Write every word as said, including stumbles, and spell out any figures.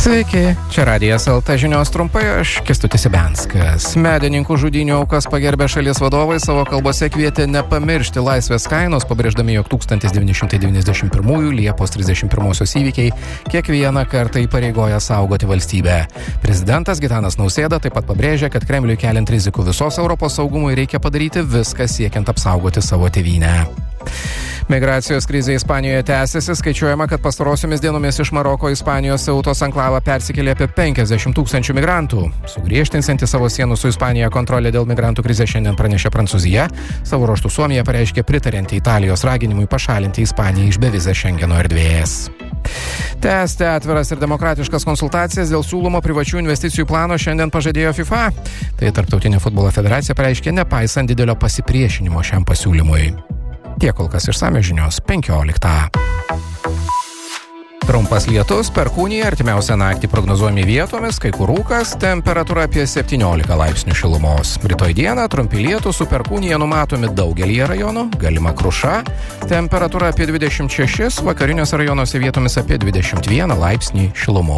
Sveiki, čia Radijas L T žinios trumpai, aš Kęstutis Ibenskas. Medininkų žudynių aukas pagerbę šalies vadovai savo kalbose kvietė nepamiršti laisvės kainos, pabrėždami, jog tūkstantis devyni šimtai devyniasdešimt pirmųjų Liepos trisdešimt pirmosios įvykiai kiekvieną kartą įpareigoja saugoti valstybę. Prezidentas Gitanas Nausėda taip pat pabrėžė, kad Kremliui keliant rizikų visos Europos saugumui reikia padaryti viską siekiant apsaugoti savo tėvynę. Migracijos krizė Ispanijoje tęsiasi, skaičiuojama, kad pastarosiomis dienomis iš Maroko Ispanijos Ceutos anklavą persikėlė apie penkiasdešimt tūkstančių migrantų. Sugriežtinsianti savo sienų su Ispanija kontrolę dėl migrantų krizės šiandien pranešė Prancūzija. Savo ruožtu Suomija pareiškė pritarianti Italijos raginimui pašalinti Ispaniją iš bevizės Šengeno erdvės. Tęsti atviras ir demokratiškas konsultacijas dėl siūlomo privačių investicijų plano šiandien pažadėjo FIFA. Tai Tarptautinė futbolo federacija pareiškė nepaisant didelio pasipriešinimo šiam pasiūlymui. Tiek kol kas išsamios žinios penkioliktą. Trumpas lietus, perkūnija, artimiausią naktį prognozuojami vietomis, kai kur rūkas, temperatūra apie septyniolika laipsnių šilumos. Rytoj dieną trumpi lietūs su perkūnija numatomi daugelyje rajonų, galima kruša, temperatūra apie dvidešimt šešis, vakariniuose rajonuose vietomis apie dvidešimt vieną laipsnį šilumos.